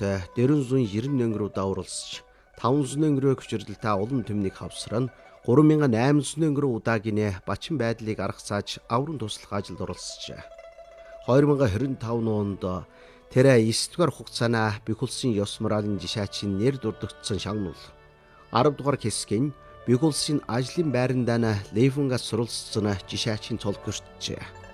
төлөвлөлтөй 490 рүү давруулсаж 500 хүчирдэлтэй улам түмнийг хавсран 3800 удаагийн бачин байдлыг аргасааж аврын туслах ажилд оролцжээ. 2025 онд тэр 9-р хугацаана Бэх улсын ёс моралын жишаачийн нэр дурдгдсан шагнуул 10 дугаар хэсгийн Бэх улсын ажлын байрандаа Лейфунгаас суралцсан жишаачийн цол гэрчжээ.